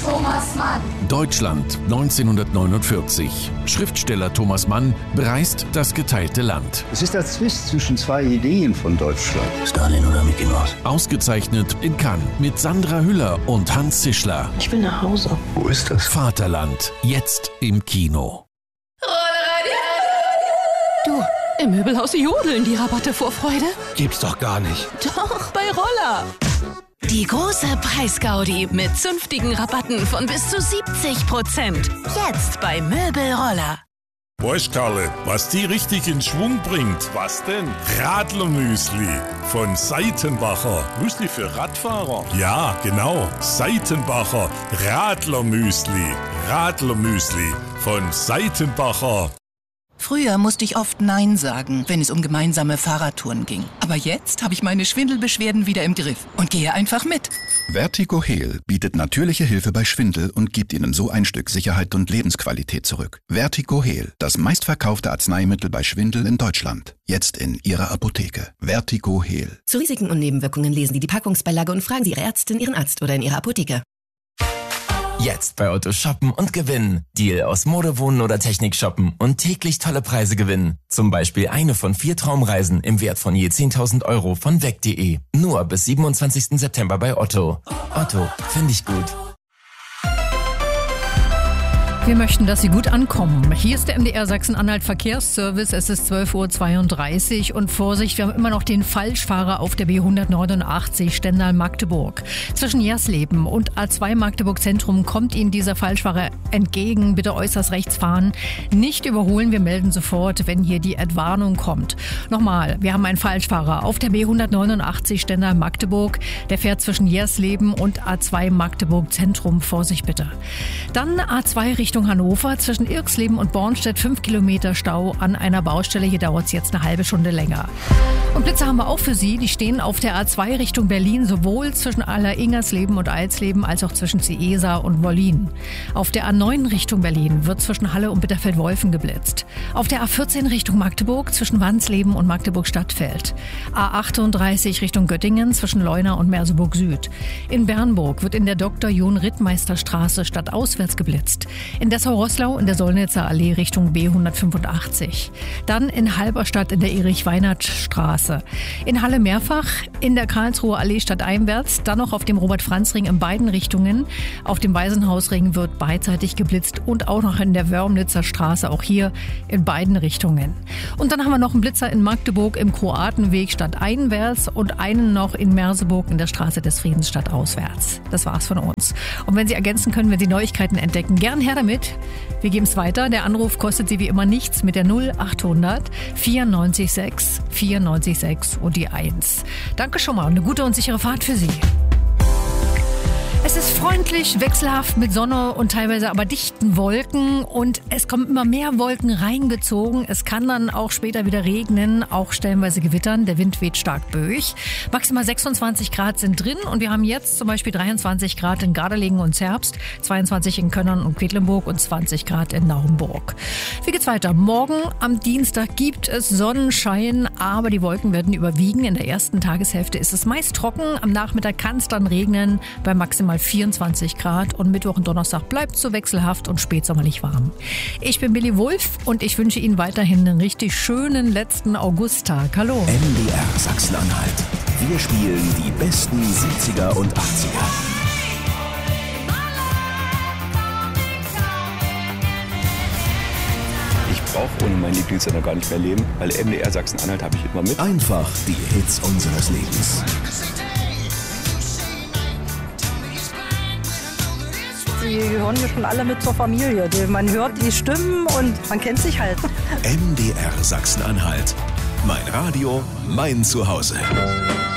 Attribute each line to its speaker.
Speaker 1: Thomas Mann.
Speaker 2: Deutschland 1949. Schriftsteller Thomas Mann bereist das geteilte Land.
Speaker 3: Es ist der Zwist zwischen zwei Ideen von Deutschland.
Speaker 4: Stalin oder Mickey Mouse?
Speaker 2: Ausgezeichnet in Cannes mit Sandra Hüller und Hans Zischler.
Speaker 5: Ich will nach Hause.
Speaker 4: Wo ist das?
Speaker 2: Vaterland, jetzt im Kino.
Speaker 5: Du, im Möbelhaus jodeln die Rabatte vor Freude.
Speaker 4: Gibt's doch gar nicht.
Speaker 5: Doch, bei Roller. Die große Preisgaudi mit zünftigen Rabatten von bis zu 70%. Jetzt bei Möbelroller.
Speaker 6: Weißt Karle, was die richtig in Schwung bringt? Was denn? Radlermüsli von Seitenbacher. Müsli für Radfahrer? Ja, genau. Seitenbacher Radlermüsli. Radlermüsli von Seitenbacher.
Speaker 7: Früher musste ich oft Nein sagen, wenn es um gemeinsame Fahrradtouren ging. Aber jetzt habe ich meine Schwindelbeschwerden wieder im Griff und gehe einfach mit.
Speaker 8: Vertigo Heal bietet natürliche Hilfe bei Schwindel und gibt Ihnen so ein Stück Sicherheit und Lebensqualität zurück. Vertigo Heal, das meistverkaufte Arzneimittel bei Schwindel in Deutschland. Jetzt in Ihrer Apotheke. Vertigo Heal.
Speaker 9: Zu Risiken und Nebenwirkungen lesen Sie die Packungsbeilage und fragen Sie Ihre Ärztin, Ihren Arzt oder in Ihrer Apotheke.
Speaker 10: Jetzt bei Otto shoppen und gewinnen. Deal aus Mode, Wohnen oder Technik shoppen und täglich tolle Preise gewinnen. Zum Beispiel eine von 4 Traumreisen im Wert von je 10.000 € von weg.de. Nur bis 27. September bei Otto. Otto, finde ich gut.
Speaker 11: Wir möchten, dass Sie gut ankommen. Hier ist der MDR Sachsen-Anhalt Verkehrsservice. Es ist 12:32 Uhr und Vorsicht, wir haben immer noch den Falschfahrer auf der B189 Stendal-Magdeburg. Zwischen Jersleben und A2 Magdeburg Zentrum kommt Ihnen dieser Falschfahrer entgegen. Bitte äußerst rechts fahren. Nicht überholen, wir melden sofort, wenn hier die Entwarnung kommt. Nochmal, wir haben einen Falschfahrer auf der B189 Stendal-Magdeburg. Der fährt zwischen Jersleben und A2 Magdeburg Zentrum. Vorsicht bitte. Dann A2 Richtung Hannover, zwischen Irxleben und Bornstedt 5 Kilometer Stau an einer Baustelle. Hier dauert es jetzt eine halbe Stunde länger. Und Blitze haben wir auch für Sie. Die stehen auf der A2 Richtung Berlin, sowohl zwischen Aller-Ingersleben und Alsleben als auch zwischen Ciesa und Wollin. Auf der A9 Richtung Berlin wird zwischen Halle und Bitterfeld-Wolfen geblitzt. Auf der A14 Richtung Magdeburg zwischen Wansleben und Magdeburg-Stadtfeld. A38 Richtung Göttingen zwischen Leuna und Merseburg Süd. In Bernburg wird in der Dr. John-Rittmeister-Straße stadtauswärts geblitzt. In Dessau-Roßlau in der Solnitzer Allee Richtung B185. Dann in Halberstadt in der Erich-Weinert-Straße. In Halle mehrfach, in der Karlsruher Allee stadteinwärts, dann noch auf dem Robert-Franz-Ring in beiden Richtungen. Auf dem Waisenhausring wird beidseitig geblitzt und auch noch in der Wörmnitzer Straße, auch hier in beiden Richtungen. Und dann haben wir noch einen Blitzer in Magdeburg im Kroatenweg stadteinwärts und einen noch in Merseburg in der Straße des Friedens stadtauswärts. Das war's von uns. Und wenn Sie ergänzen können, wenn Sie Neuigkeiten entdecken, gern her damit. Wir geben es weiter. Der Anruf kostet Sie wie immer nichts mit der 0800 94 6 und die 1. Danke schon mal und eine gute und sichere Fahrt für Sie. Es ist freundlich, wechselhaft mit Sonne und teilweise aber dichten Wolken und es kommen immer mehr Wolken reingezogen. Es kann dann auch später wieder regnen, auch stellenweise gewittern. Der Wind weht stark durch. Maximal 26 Grad sind drin und wir haben jetzt zum Beispiel 23 Grad in Gardelegen und Zerbst, 22 in Könnern und Quedlinburg und 20 Grad in Naumburg. Wie geht's weiter? Morgen am Dienstag gibt es Sonnenschein, aber die Wolken werden überwiegen. In der ersten Tageshälfte ist es meist trocken. Am Nachmittag kann es dann regnen bei maximal 24 Grad und Mittwoch und Donnerstag bleibt es so wechselhaft und spätsommerlich warm. Ich bin Billy Wulff und ich wünsche Ihnen weiterhin einen richtig schönen letzten Augusttag. Hallo.
Speaker 12: MDR Sachsen-Anhalt. Wir spielen die besten 70er und 80er.
Speaker 13: Ich brauche ohne meinen Lieblingssender gar nicht mehr leben, weil MDR Sachsen-Anhalt habe ich immer mit.
Speaker 12: Einfach die Hits unseres Lebens.
Speaker 14: Die gehören hier schon alle mit zur Familie. Man hört die Stimmen und man kennt sich halt.
Speaker 12: MDR Sachsen-Anhalt. Mein Radio, mein Zuhause.